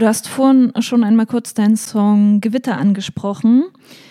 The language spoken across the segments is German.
Du hast vorhin schon einmal kurz deinen Song Gewitter angesprochen.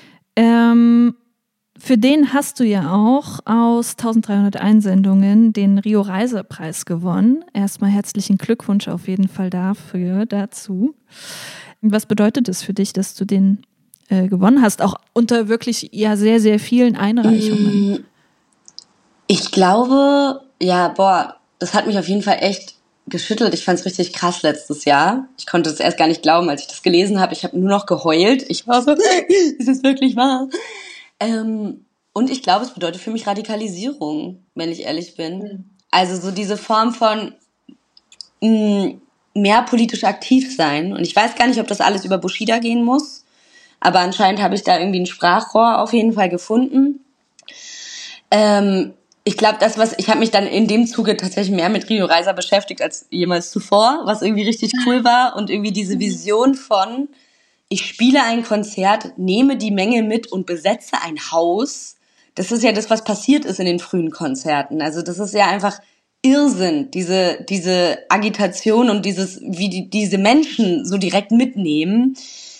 Für den hast du ja auch aus 1300 Einsendungen den Rio-Reiser-Preis gewonnen. Erstmal herzlichen Glückwunsch auf jeden Fall dazu. Was bedeutet es für dich, dass du den gewonnen hast? Auch unter wirklich ja sehr, sehr vielen Einreichungen. Ich glaube, das hat mich auf jeden Fall echt geschüttelt. Ich fand es richtig krass letztes Jahr. Ich konnte es erst gar nicht glauben, als ich das gelesen habe. Ich habe nur noch geheult. Ich war so, ist es wirklich wahr? Und ich glaube, es bedeutet für mich Radikalisierung, wenn ich ehrlich bin. Also so diese Form von mehr politisch aktiv sein. Und ich weiß gar nicht, ob das alles über Bushido gehen muss. Aber anscheinend habe ich da irgendwie ein Sprachrohr auf jeden Fall gefunden. Ich glaube, ich habe mich dann in dem Zuge tatsächlich mehr mit Rio Reiser beschäftigt als jemals zuvor, was irgendwie richtig cool war. Und irgendwie diese Vision von, ich spiele ein Konzert, nehme die Menge mit und besetze ein Haus. Das ist ja das, was passiert ist in den frühen Konzerten. Also das ist ja einfach Irrsinn, diese Agitation und wie diese Menschen so direkt mitnehmen.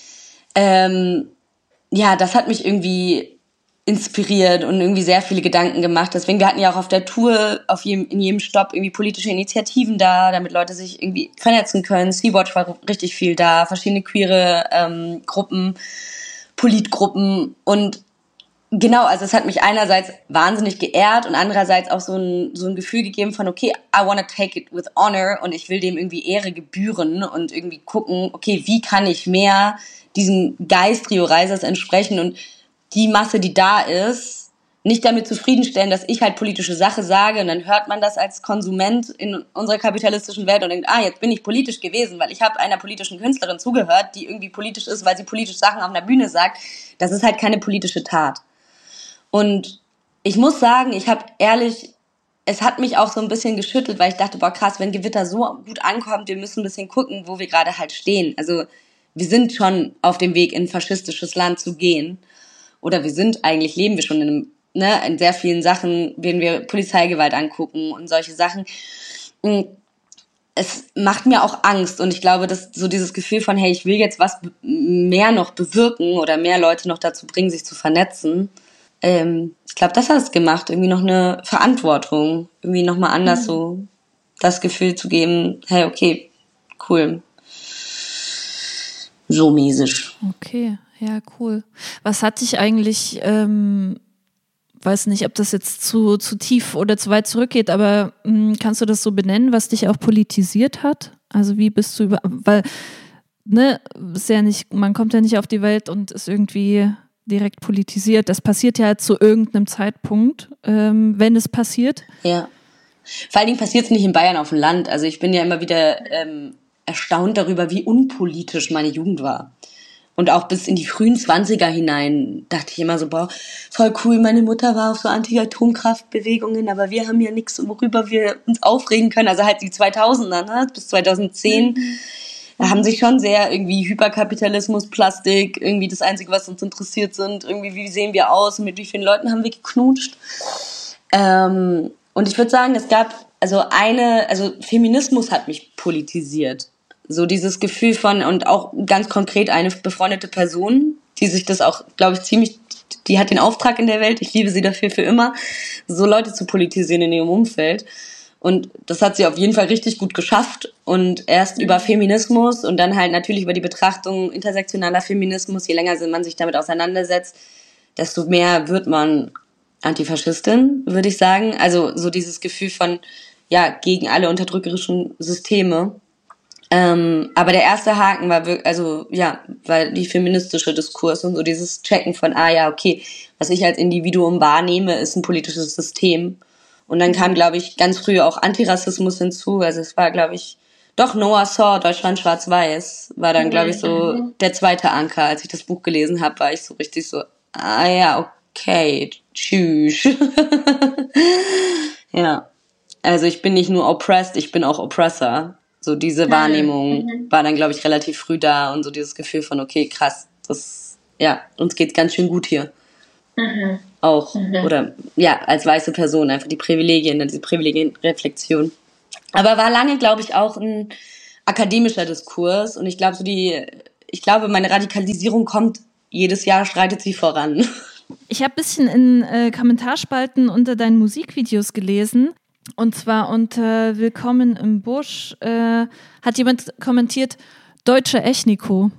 Das hat mich irgendwie inspiriert und irgendwie sehr viele Gedanken gemacht. Deswegen, wir hatten ja auch auf der Tour in jedem Stopp irgendwie politische Initiativen da, damit Leute sich irgendwie vernetzen können. Sea-Watch war richtig viel da, verschiedene queere Gruppen, Politgruppen und genau, also es hat mich einerseits wahnsinnig geehrt und andererseits auch so ein Gefühl gegeben von, okay, I wanna take it with honor und ich will dem irgendwie Ehre gebühren und irgendwie gucken, okay, wie kann ich mehr diesem Geist Rio Reisers entsprechen und die Masse, die da ist, nicht damit zufriedenstellen, dass ich halt politische Sache sage und dann hört man das als Konsument in unserer kapitalistischen Welt und denkt, jetzt bin ich politisch gewesen, weil ich habe einer politischen Künstlerin zugehört, die irgendwie politisch ist, weil sie politisch Sachen auf einer Bühne sagt. Das ist halt keine politische Tat. Und ich muss sagen, es hat mich auch so ein bisschen geschüttelt, weil ich dachte, boah krass, wenn Gewitter so gut ankommt, wir müssen ein bisschen gucken, wo wir gerade halt stehen. Also wir sind schon auf dem Weg, in ein faschistisches Land zu gehen. Oder leben wir schon in sehr vielen Sachen, wenn wir Polizeigewalt angucken und solche Sachen. Es macht mir auch Angst und ich glaube, dass so dieses Gefühl von, hey, ich will jetzt was mehr noch bewirken oder mehr Leute noch dazu bringen, sich zu vernetzen. Ich glaube, das hat es gemacht, irgendwie noch eine Verantwortung, irgendwie nochmal anders so das Gefühl zu geben, hey, okay, cool. So mäßig. Okay, ja, cool. Was hat dich eigentlich, weiß nicht, ob das jetzt zu tief oder zu weit zurückgeht, aber kannst du das so benennen, was dich auch politisiert hat? Also wie bist du weil, ist ja nicht, man kommt ja nicht auf die Welt und ist irgendwie direkt politisiert. Das passiert ja zu irgendeinem Zeitpunkt, wenn es passiert. Ja. Vor allen Dingen passiert es nicht in Bayern auf dem Land. Also ich bin ja immer wieder erstaunt darüber, wie unpolitisch meine Jugend war. Und auch bis in die frühen 20er hinein dachte ich immer so, boah, voll cool, meine Mutter war auf so Anti-Atomkraftbewegungen, aber wir haben ja nichts, worüber wir uns aufregen können. Also halt die 2000er, bis 2010. Da haben sich schon sehr irgendwie Hyperkapitalismus, Plastik, irgendwie das Einzige, was uns interessiert sind, irgendwie wie sehen wir aus, mit wie vielen Leuten haben wir geknutscht. Und ich würde sagen, es gab Feminismus hat mich politisiert. So dieses Gefühl von, und auch ganz konkret eine befreundete Person, die sich das auch, glaube ich, die hat den Auftrag in der Welt, ich liebe sie dafür für immer, so Leute zu politisieren in ihrem Umfeld. Und das hat sie auf jeden Fall richtig gut geschafft. Und erst über Feminismus und dann halt natürlich über die Betrachtung intersektionaler Feminismus, je länger man sich damit auseinandersetzt, desto mehr wird man Antifaschistin, würde ich sagen. Also so dieses Gefühl von, gegen alle unterdrückerischen Systeme. Aber der erste Haken war weil die feministische Diskurs und so dieses Checken von, okay, was ich als Individuum wahrnehme, ist ein politisches System. Und dann kam, glaube ich, ganz früh auch Antirassismus hinzu. Also es war, glaube ich, doch Noah Saw, Deutschland schwarz-weiß, war dann, glaube ich, so der zweite Anker. Als ich das Buch gelesen habe, war ich so richtig so, okay, tschüss. Ja, also ich bin nicht nur oppressed, ich bin auch Oppressor. So diese Wahrnehmung war dann, glaube ich, relativ früh da und so dieses Gefühl von, okay, krass, uns geht's ganz schön gut hier. Auch, oder als weiße Person, einfach die Privilegien, diese Privilegienreflexion. Aber war lange, glaube ich, auch ein akademischer Diskurs. Und ich glaube, meine Radikalisierung kommt jedes Jahr, schreitet sie voran. Ich habe ein bisschen in Kommentarspalten unter deinen Musikvideos gelesen. Und zwar unter Willkommen im Busch hat jemand kommentiert, deutsche Echniko.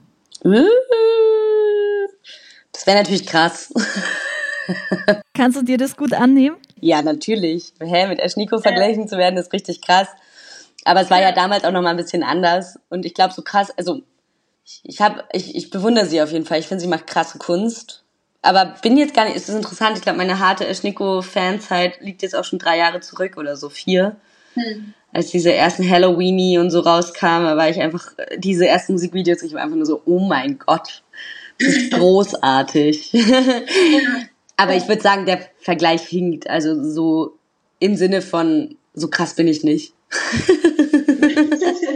Das wäre natürlich krass. Kannst du dir das gut annehmen? Ja, natürlich. Mit Echniko verglichen zu werden, ist richtig krass. Aber es war ja damals auch noch mal ein bisschen anders. Und ich glaube, so krass, also ich bewundere sie auf jeden Fall. Ich finde, sie macht krasse Kunst. Aber bin jetzt gar nicht, es ist interessant, ich glaube, meine harte Echniko-Fanzeit liegt jetzt auch schon 3 Jahre zurück oder so 4. Als diese ersten Halloweenie und so rauskamen, da war ich einfach, diese ersten Musikvideos, ich war einfach nur so, oh mein Gott, das ist großartig. Aber ich würde sagen, der Vergleich hinkt, also so im Sinne von, so krass bin ich nicht.